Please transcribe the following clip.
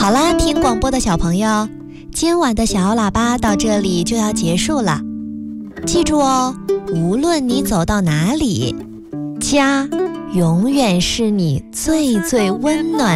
好啦，听广播的小朋友，今晚的小喇叭到这里就要结束了。记住哦，无论你走到哪里，家永远是你最最温暖